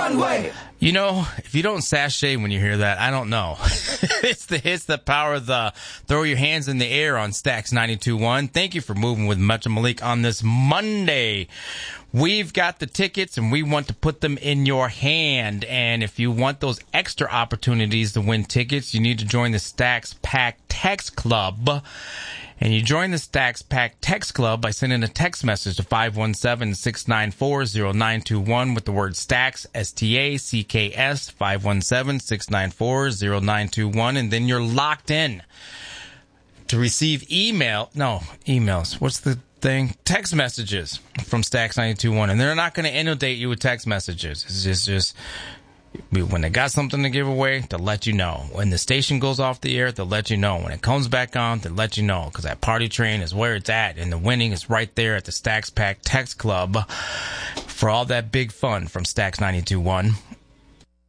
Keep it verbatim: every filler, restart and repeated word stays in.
one way. You know, if you don't sashay when you hear that, I don't know. it's the it's the power of the throw your hands in the air on Stax ninety-two point one. Thank you for moving with Much and Malik on this Monday. We've got the tickets, and we want to put them in your hand. And if you want those extra opportunities to win tickets, you need to join the Stax Pack Text Club. And you join the Stax Pack Text Club by sending a text message to five one seven, six nine four, zero nine two one with the word Stax, S T A C K S, five one seven, six nine four, zero nine two one, and then you're locked in to receive email, no, emails, what's the thing? Text messages from Stax ninety-two point one, and they're not going to inundate you with text messages. It's just, just when they got something to give away, they'll let you know. When the station goes off the air, they'll let you know. When it comes back on, they'll let you know. Because that party train is where it's at. And the winning is right there at the Stax Pack Text Club for all that big fun from Stax ninety-two point one.